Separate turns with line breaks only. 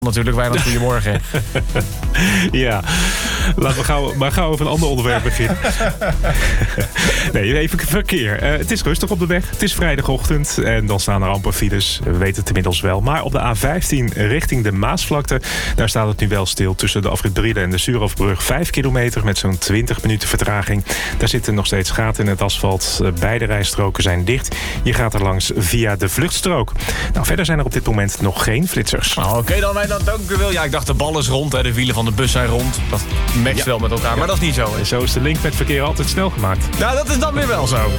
Natuurlijk, wij nog goedemorgen.
Ja, laten we gauw over een ander onderwerp beginnen. Nee, even verkeer. Het is rustig op de weg. Het is vrijdagochtend en dan staan er amper files. We weten het inmiddels wel. Maar op de A15 richting de Maasvlakte, daar staat het nu wel stil. Tussen de afrit Brielen en de Suurhofbrug 5 kilometer met zo'n 20 minuten vertraging. Daar zitten nog steeds gaten in het asfalt. Beide rijstroken zijn dicht. Je gaat er langs via de vluchtstrook. Nou, verder zijn er op dit moment nog geen flitsers.
Oké, dan dank u wel. Ja, ik dacht de bal is rond, hè. De wielen van de bus zijn rond. Dat matcht wel met elkaar, maar dat is niet zo.
En zo is de link met verkeer altijd snel gemaakt.
Nou, dat is dan weer wel zo.